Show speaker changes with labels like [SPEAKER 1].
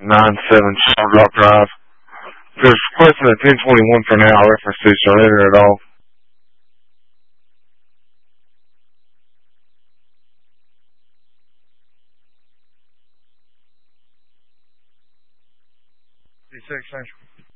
[SPEAKER 1] 97 Shawdrop Drive. There's requesting a 1021 for now. Reference to shall enter at all. Thank you.